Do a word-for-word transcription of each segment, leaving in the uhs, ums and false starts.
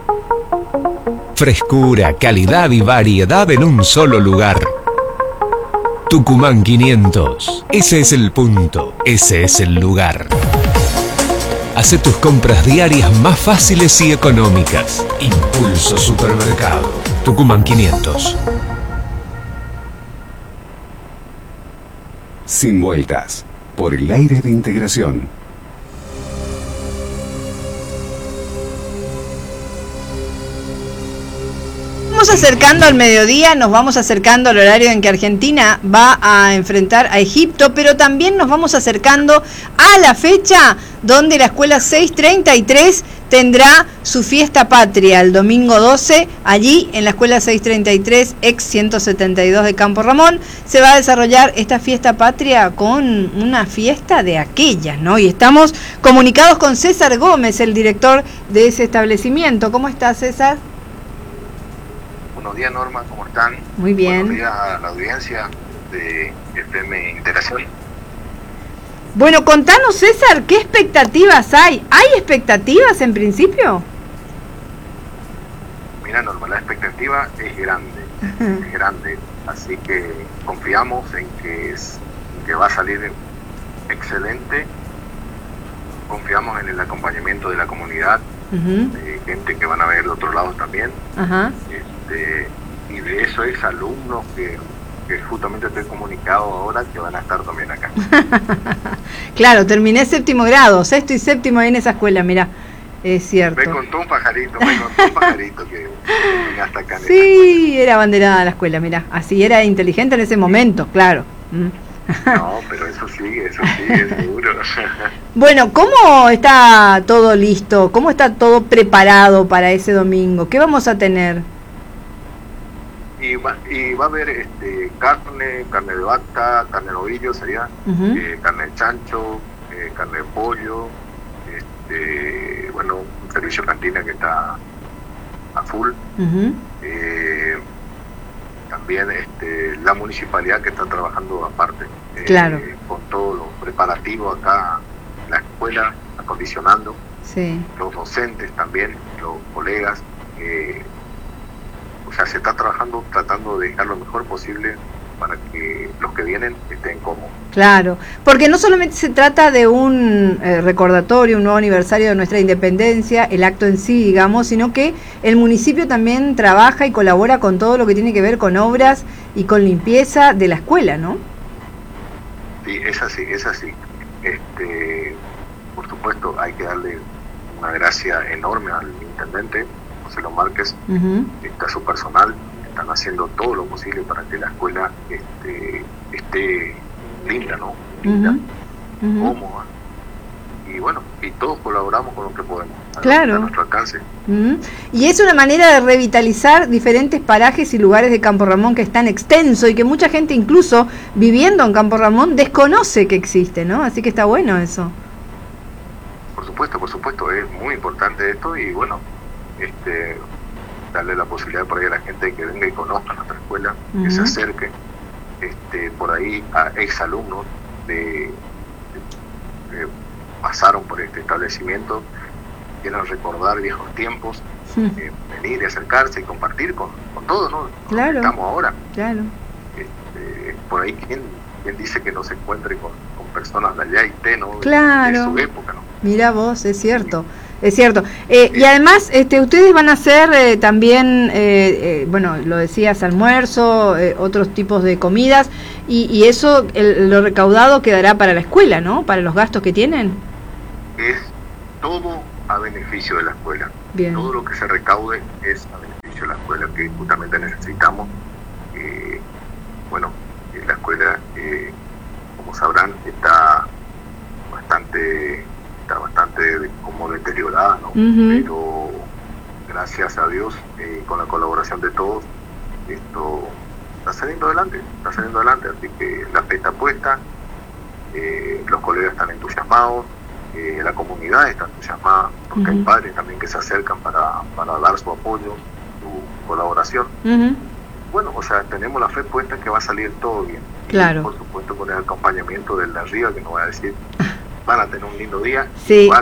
Frescura, calidad y variedad en un solo lugar. Tucumán quinientos. Ese es el punto. Ese es el lugar. Hace tus compras diarias más fáciles y económicas. Impulso Supermercado. Tucumán quinientos. Sin vueltas. Por el aire de integración. Vamos acercando al mediodía, nos vamos acercando al horario en que Argentina va a enfrentar a Egipto, pero también nos vamos acercando a la fecha donde la escuela seiscientos treinta y tres tendrá su fiesta patria, el domingo doce, allí en la escuela seiscientos treinta y tres, ex ciento setenta y dos de Campo Ramón, se va a desarrollar esta fiesta patria con una fiesta de aquellas, ¿no? Y estamos comunicados con César Gómez, el director de ese establecimiento. ¿Cómo estás, César? Buenos días, Norma, ¿cómo están? Muy bien. Buenos días a la audiencia de F M Integración. Bueno, contanos, César, ¿qué expectativas hay? ¿Hay expectativas en principio? Mira, Norma, la expectativa es grande, es grande, así que confiamos en que, es, que va a salir excelente, confiamos en el acompañamiento de la comunidad, uh-huh. de gente que van a ver de otros lados también. Ajá. Este, y de eso es alumnos que, que justamente estoy comunicado ahora que van a estar también acá. Claro, terminé séptimo grado, sexto y séptimo ahí en esa escuela, mirá, es cierto. Me contó un pajarito, me contó un pajarito que venga hasta acá. En sí, era abanderada la escuela, mirá, así era inteligente en ese momento, claro. No, pero eso sigue, eso sigue, seguro. Bueno, ¿cómo está todo listo? ¿Cómo está todo preparado para ese domingo? ¿Qué vamos a tener? Y va, y va a haber este, carne, carne de vaca, carne de novillo sería, uh-huh. eh, carne de chancho, eh, carne de pollo, este, bueno, un servicio cantina que está a full. Uh-huh. eh, también este, la municipalidad que está trabajando aparte, eh, claro. con todos los preparativos acá en la escuela, acondicionando, sí. los docentes también, los colegas, eh, o sea, se está trabajando tratando de dejar lo mejor posible para que los que vienen estén cómodos. Claro, porque no solamente se trata de un eh, recordatorio, un nuevo aniversario de nuestra independencia, el acto en sí, digamos, sino que el municipio también trabaja y colabora con todo lo que tiene que ver con obras y con limpieza de la escuela, ¿no? Sí, es así, es así. Este, por supuesto, hay que darle una gracia enorme al intendente, José Los Márquez, uh-huh. a su personal, están haciendo todo lo posible para que la escuela este, esté linda, ¿no? Linda, uh-huh. Uh-huh. cómoda. Y bueno, y todos colaboramos con lo que podemos, a, claro. a nuestro alcance. Uh-huh. Y es una manera de revitalizar diferentes parajes y lugares de Campo Ramón que es tan extenso y que mucha gente, incluso viviendo en Campo Ramón, desconoce que existe, ¿no? Así que está bueno eso. Por supuesto, por supuesto, es muy importante esto y bueno, este darle la posibilidad por ahí a la gente que venga y conozca nuestra escuela, uh-huh. que se acerque, este, por ahí a exalumnos de, de, de pasaron por este establecimiento, quieren recordar viejos tiempos, uh-huh. eh, venir y acercarse y compartir con, con todos, ¿no? Claro. Estamos ahora. Claro. Este, por ahí quién, quién dice que no se encuentre con, con personas de allá y té, ¿no? Claro. De su época, ¿no? Mira vos, es cierto. Es cierto. Eh, y además, este, ustedes van a hacer eh, también, eh, eh, bueno, lo decías, almuerzo, eh, otros tipos de comidas, y, y eso, el, lo recaudado quedará para la escuela, ¿no? Para los gastos que tienen. Es todo a beneficio de la escuela. Bien. Todo lo que se recaude es a beneficio de la escuela, que justamente necesitamos. Eh, bueno, la escuela, eh, como sabrán, está bastante... está bastante como deteriorada, ¿no? Uh-huh. Pero gracias a Dios, eh, con la colaboración de todos, esto está saliendo adelante, está saliendo adelante, así que la fe está puesta, eh, los colegas están entusiasmados, eh, la comunidad está entusiasmada, porque uh-huh. hay padres también que se acercan para, para dar su apoyo, su colaboración. Uh-huh. Bueno, o sea, tenemos la fe puesta en que va a salir todo bien. Claro. Y, por supuesto, con el acompañamiento del de arriba, que nos va a decir van a tener un lindo día, sí. van a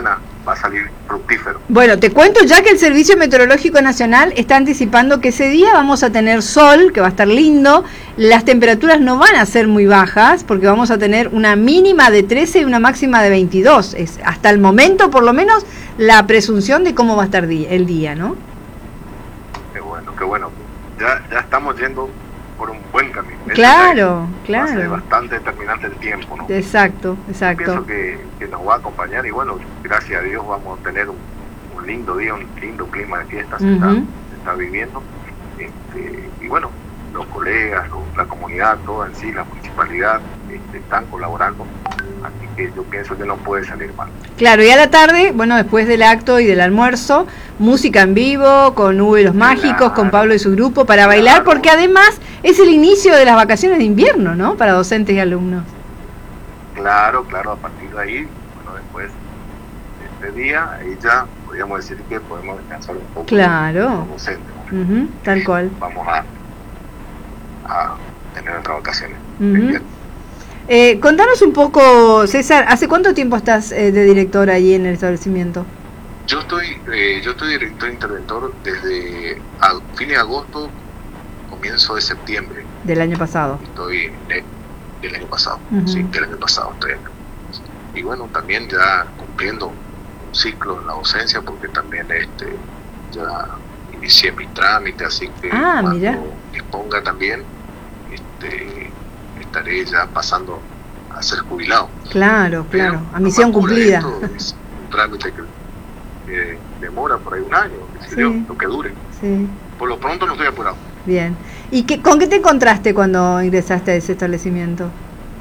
va a salir fructífero. Bueno, te cuento ya que el Servicio Meteorológico Nacional está anticipando que ese día vamos a tener sol, que va a estar lindo, las temperaturas no van a ser muy bajas, porque vamos a tener una mínima de trece y una máxima de veintidós, es hasta el momento por lo menos la presunción de cómo va a estar di- el día, ¿no? Qué bueno, qué bueno. Ya, ya estamos yendo por un buen camino. Eso Claro, ya va a ser claro. bastante determinante el tiempo, ¿no? Exacto, Pienso exacto. que, que nos va a acompañar y bueno, gracias a Dios vamos a tener un, un lindo día, un lindo clima de fiesta, se, está, Ujú. se está viviendo. Este, y bueno, los colegas, los- la comunidad, toda en sí, la municipalidad, este, están colaborando, así que yo pienso que no puede salir mal. Claro, y a la tarde, bueno, después del acto y del almuerzo, música en vivo, con Hugo y los Mágicos, Claro. con Pablo y su grupo, para bailar, Claro. porque además es el inicio de las vacaciones de invierno, ¿no? Para docentes y alumnos. Claro, claro, a partir de ahí, bueno, después de este día, ahí ya podríamos decir que podemos descansar un poco. Claro. Como docentes, ¿no? Ujú, tal cual. Vamos a, a tener nuestras vacaciones. Ujú. Bien. Eh, contanos un poco, César, ¿hace cuánto tiempo estás eh, de director ahí en el establecimiento? Yo estoy, eh, yo estoy director interventor desde a, fines de agosto, comienzo de septiembre. Del año pasado. Estoy de- del año pasado, Ujú. sí, del año pasado estoy acá. Y bueno, también ya cumpliendo un ciclo en la docencia, porque también este ya inicié mi trámite, así que Ah, cuando mira. disponga también, este, estaré ya pasando a ser jubilado. Claro, Pero claro, a no misión me apura cumplida. esto, es un trámite que, que demora por ahí un año, qué sé Sí. yo, lo que dure. Sí, Por lo pronto no estoy apurado. bien. ¿Y qué, con qué te encontraste cuando ingresaste a ese establecimiento?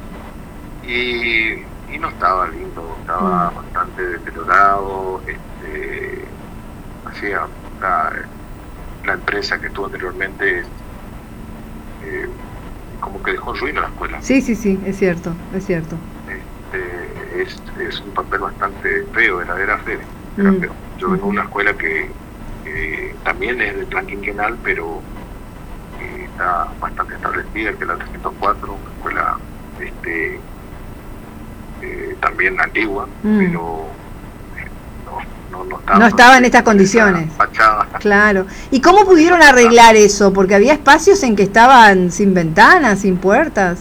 Y, y no estaba lindo, estaba Mm. bastante deteriorado. Este, hacía la, la empresa que estuvo anteriormente, eh, como que dejó en ruina la escuela. Sí, sí, sí, es cierto, es cierto. Este, es, es un papel bastante feo, era, era feo. Era Mm. feo. Yo vengo de una escuela que, que también es de plan quinquenal, pero eh, está bastante establecida, que es la trescientos cuatro, una escuela este, eh, también antigua, Mm. pero eh, no, no, no estaba, No estaba en estas con condiciones. esa fachada. Claro. ¿Y cómo pudieron arreglar eso? Porque había espacios en que estaban sin ventanas, sin puertas.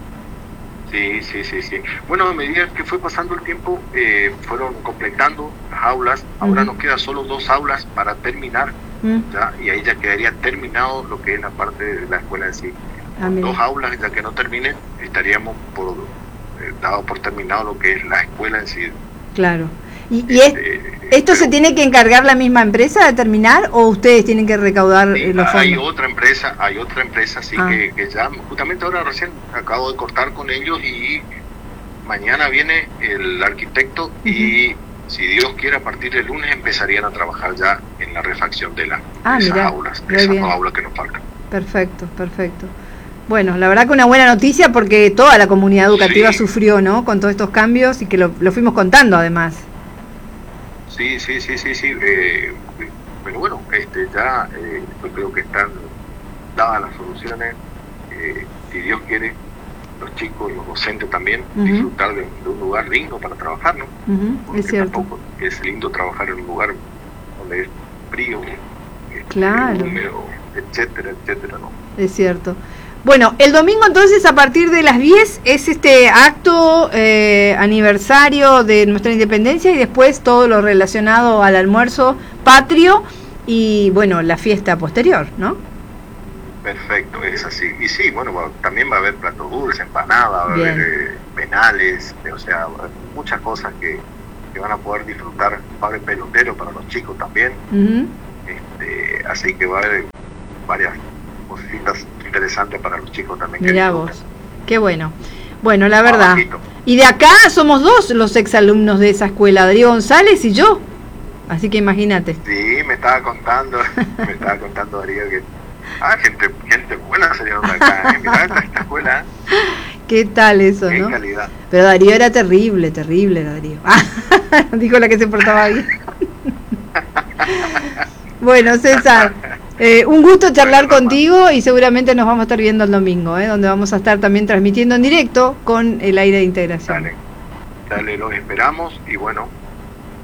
Sí, sí, sí, sí. Bueno, a medida que fue pasando el tiempo, eh, fueron completando las aulas. Ahora Ujú. nos quedan solo dos aulas para terminar, Mm. ¿ya? Y ahí ya quedaría terminado lo que es la parte de la escuela en sí. Ah, mira. Dos aulas, ya que no terminen, estaríamos por eh, dado por terminado lo que es la escuela en sí. Claro. ¿Y, y es- Este, esto se pero- tiene que encargar la misma empresa de terminar o ustedes tienen que recaudar Sí, eh, los hay fondos? otra empresa, hay otra empresa, sí, Ah. que, que ya, justamente ahora recién acabo de cortar con ellos y mañana viene el arquitecto y si Dios quiere a partir del lunes empezarían a trabajar ya en la refacción de, la, Ah, de esas mirá, aulas, muy de esas bien. dos aulas que nos faltan. Perfecto, perfecto. Bueno, la verdad que una buena noticia porque toda la comunidad educativa Sí. sufrió, ¿no? Con todos estos cambios y que lo, lo fuimos contando además. Sí, sí, sí, sí, sí, eh, pero bueno, este ya eh, yo creo que están dadas las soluciones, eh, si Dios quiere, los chicos, los docentes también, Ujú. disfrutar de, de un lugar lindo para trabajar, ¿no? Ujú, Porque es cierto. tampoco es lindo trabajar en un lugar donde es frío, este, Claro. húmedo, etcétera, etcétera, ¿no? Es cierto. Bueno, el domingo entonces a partir de las diez es este acto eh, aniversario de nuestra independencia y después todo lo relacionado al almuerzo patrio y bueno, la fiesta posterior, ¿no? Perfecto, es así. Y sí, bueno, va- también va a haber platos dulces, empanadas, va a Bien. haber eh, penales, eh, o sea, va a haber muchas cosas que, que van a poder disfrutar. Va a haber pelotero para los chicos también, Ujú. este, así que va a haber varias cositas interesantes para los chicos también. que Mirá disfruten. vos, qué bueno. Bueno, la verdad. Abajito. Y de acá somos dos los exalumnos de esa escuela, Darío González y yo. Así que imagínate. Sí, me estaba contando, me estaba contando Darío que ah, gente, gente buena salieron de acá, eh. Mirá esta, esta escuela, ¿Qué tal eso, qué no? calidad. Pero Darío era terrible, terrible era Darío. Dijo la que se portaba bien. Bueno, César, eh, un gusto charlar Bueno, contigo y seguramente nos vamos a estar viendo el domingo, ¿eh? Donde vamos a estar también transmitiendo en directo con el aire de integración. Dale, dale, los esperamos y bueno,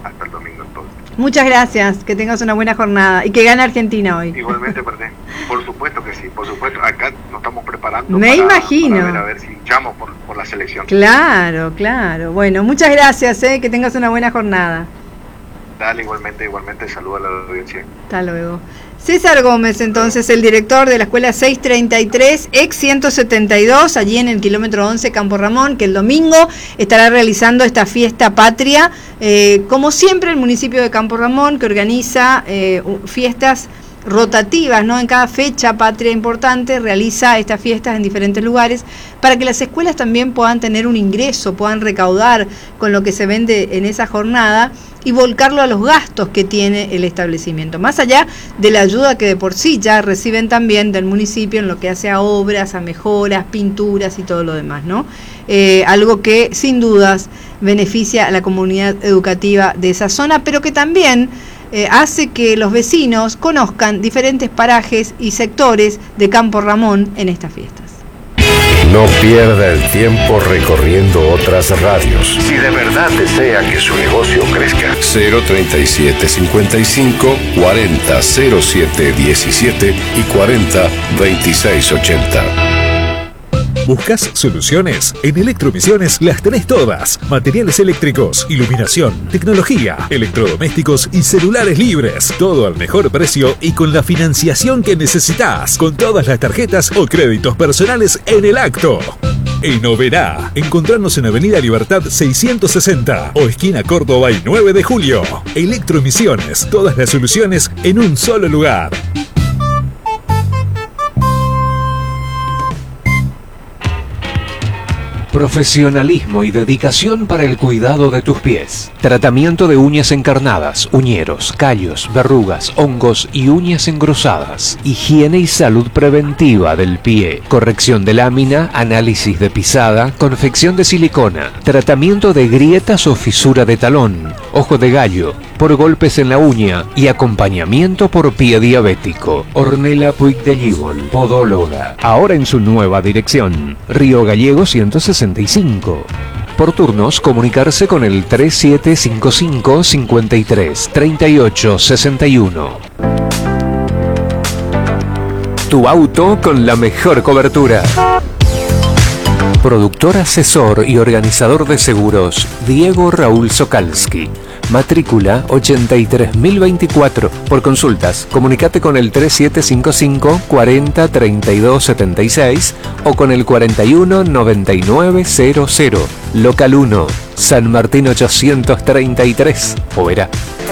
hasta el domingo entonces. Muchas gracias, que tengas una buena jornada y que gane Argentina hoy. Igualmente, perdón. Por supuesto que sí, por supuesto. Acá nos estamos preparando. Me para, imagino. Para ver, a ver si luchamos por, por la selección. Claro, claro. Bueno, muchas gracias, eh, que tengas una buena jornada. Dale, igualmente, igualmente. Saludos a la audiencia. Hasta luego. César Gómez, entonces, el director de la escuela seiscientos treinta y tres, ex ciento setenta y dos, allí en el kilómetro once Campo Ramón, que el domingo estará realizando esta fiesta patria. Eh, como siempre, el municipio de Campo Ramón, que organiza eh, fiestas rotativas, ¿no? En cada fecha patria importante realiza estas fiestas en diferentes lugares para que las escuelas también puedan tener un ingreso, puedan recaudar con lo que se vende en esa jornada y volcarlo a los gastos que tiene el establecimiento, más allá de la ayuda que de por sí ya reciben también del municipio en lo que hace a obras, a mejoras, pinturas y todo lo demás, ¿no? Eh, algo que sin dudas beneficia a la comunidad educativa de esa zona, pero que también Eh, hace que los vecinos conozcan diferentes parajes y sectores de Campo Ramón en estas fiestas. No pierda el tiempo recorriendo otras radios. Si de verdad desea que su negocio crezca. cero treinta y siete cincuenta y cinco cuarenta cero siete diecisiete y cuarenta veintiséis ochenta. ¿Buscas soluciones? En Electromisiones las tenés todas. Materiales eléctricos, iluminación, tecnología, electrodomésticos y celulares libres. Todo al mejor precio y con la financiación que necesitas. Con todas las tarjetas o créditos personales en el acto. En Oberá, encontrarnos en Avenida Libertad seiscientos sesenta o esquina Córdoba y nueve de julio. Electromisiones, todas las soluciones en un solo lugar. Profesionalismo y dedicación para el cuidado de tus pies. Tratamiento de uñas encarnadas, uñeros, callos, verrugas, hongos y uñas engrosadas. Higiene y salud preventiva del pie. Corrección de lámina, análisis de pisada, confección de silicona. Tratamiento de grietas o fisura de talón, ojo de gallo, por golpes en la uña y acompañamiento por pie diabético. Ornella Puig de Gibol, podóloga. Ahora en su nueva dirección. Río Gallego ciento sesenta y cinco. Por turnos, comunicarse con el tres siete cinco cinco cincuenta y tres treinta y ocho sesenta y uno. Tu auto con la mejor cobertura. Productor, asesor y organizador de seguros, Diego Raúl Sokalski. Matrícula ochenta y tres mil veinticuatro. Por consultas, comunicate con el tres siete cinco cinco cuarenta treinta y dos setenta y seis o con el cuarenta y uno noventa y nueve cero cero. Local uno, San Martín ochocientos treinta y tres, Oberá.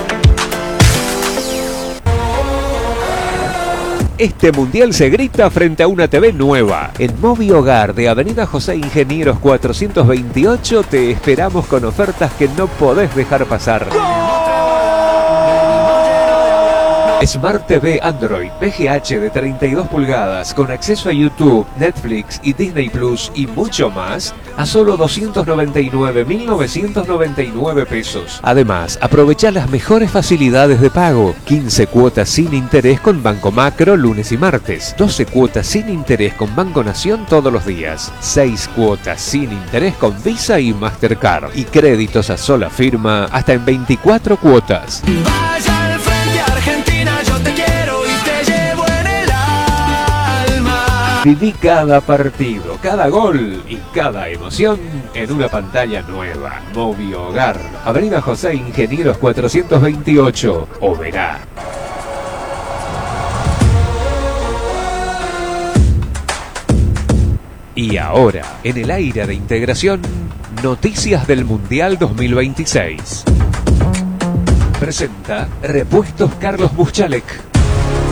Este mundial se grita frente a una T V nueva. En Movi Hogar de Avenida José Ingenieros cuatrocientos veintiocho te esperamos con ofertas que no podés dejar pasar. Smart T V Android V G H de treinta y dos pulgadas con acceso a YouTube, Netflix y Disney Plus y mucho más a solo doscientos noventa y nueve mil novecientos noventa y nueve pesos. Además, aprovecha las mejores facilidades de pago. quince cuotas sin interés con Banco Macro lunes y martes. doce cuotas sin interés con Banco Nación todos los días. seis cuotas sin interés con Visa y Mastercard. Y créditos a sola firma hasta en veinticuatro cuotas. Vaya al frente, Argentina, yo te quiero y te llevo en el alma. Viví cada partido, cada gol y cada emoción en una pantalla nueva. Movi Hogar, Avenida José Ingenieros cuatrocientos veintiocho, Oberá. Y ahora, en el aire de integración, noticias del Mundial dos mil veintiséis. Presenta Repuestos Carlos Buschalek.